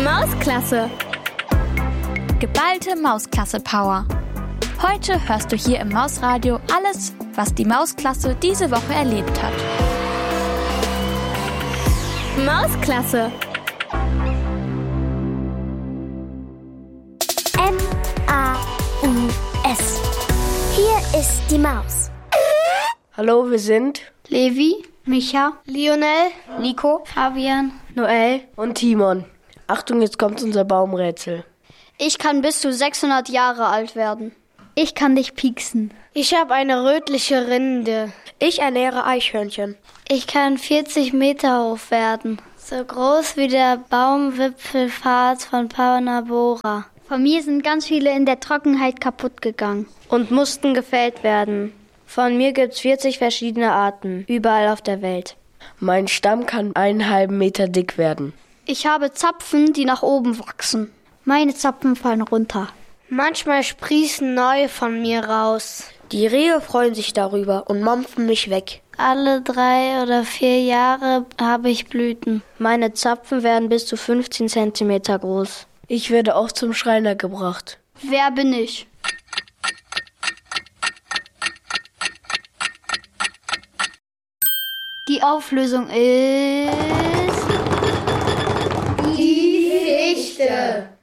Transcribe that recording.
Mausklasse. Geballte Mausklasse-Power. Heute hörst du hier im Mausradio alles, was die Mausklasse diese Woche erlebt hat. Mausklasse. M-A-U-S. Hier ist die Maus. Hallo, wir sind Levi, Micha, Lionel, Nico, Fabian, Noel und Timon. Achtung, jetzt kommt unser Baumrätsel. Ich kann bis zu 600 Jahre alt werden. Ich kann dich pieksen. Ich habe eine rötliche Rinde. Ich ernähre Eichhörnchen. Ich kann 40 Meter hoch werden. So groß wie der Baumwipfelpfad von Paonabora. Von mir sind ganz viele in der Trockenheit kaputt gegangen. Und mussten gefällt werden. Von mir gibt's 40 verschiedene Arten, überall auf der Welt. Mein Stamm kann 1,5 Meter dick werden. Ich habe Zapfen, die nach oben wachsen. Meine Zapfen fallen runter. Manchmal sprießen neue von mir raus. Die Rehe freuen sich darüber und mampfen mich weg. Alle 3 oder 4 Jahre habe ich Blüten. Meine Zapfen werden bis zu 15 Zentimeter groß. Ich werde auch zum Schreiner gebracht. Wer bin ich? Die Auflösung ist... Die Fichte.